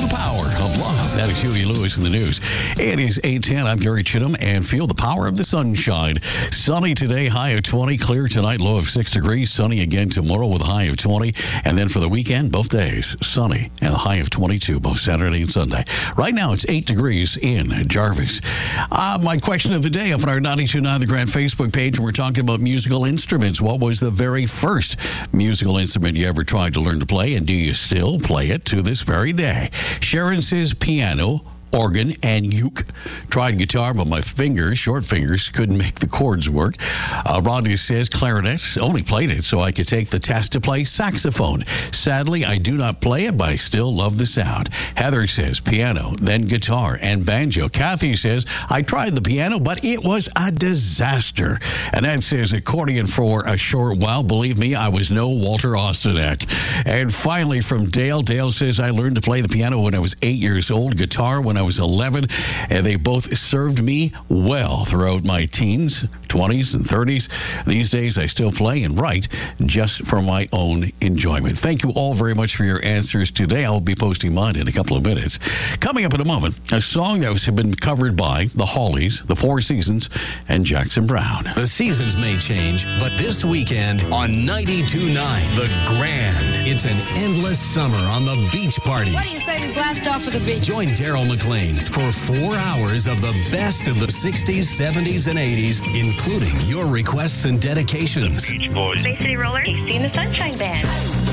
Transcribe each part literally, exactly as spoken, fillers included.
Power of Love. That is Huey Lewis in the news. It is eight ten. I'm Gary Chittum, and feel the power of the sunshine. Sunny today, high of twenty. Clear tonight, low of six degrees. Sunny again tomorrow with a high of twenty. And then for the weekend, both days, sunny and a high of twenty-two, both Saturday and Sunday. Right now, it's eight degrees in Jarvis. Uh, my question of the day up on our ninety-two point nine The Grand Facebook page, and we're talking about musical instruments. What was the very first musical instrument you ever tried to learn to play, and do you still play it to this very day? Sharon says piano, organ, and uke. Tried guitar, but my fingers, short fingers, couldn't make the chords work. Uh, Rodney says clarinet. Only played it so I could take the test to play saxophone. Sadly, I do not play it, but I still love the sound. Heather says piano, then guitar and banjo. Kathy says, I tried the piano, but it was a disaster. And Ed says accordion for a short while. Believe me, I was no Walter Ostanek. And finally, from Dale, Dale says, I learned to play the piano when I was eight years old, guitar when I was eleven, and they both served me well throughout my teens, twenties, and thirties. These days, I still play and write just for my own enjoyment. Thank you all very much for your answers today. I'll be posting mine in a couple of minutes. Coming up in a moment, a song that has been covered by the Hollies, the Four Seasons, and Jackson Browne. The seasons may change, but this weekend on ninety-two point nine The Grand, it's an endless summer on the beach party. What do you say we blast off for the beach? Join Daryl McLean for four hours of the best of the sixties, seventies, and eighties, including your requests and dedications. Beach Boys, Bay City Roller, Casey and the Sunshine Band.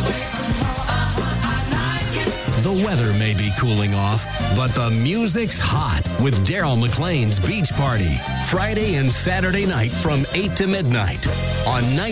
The weather may be cooling off, but the music's hot with Daryl McLean's Beach Party. Friday and Saturday night from eight to midnight on night.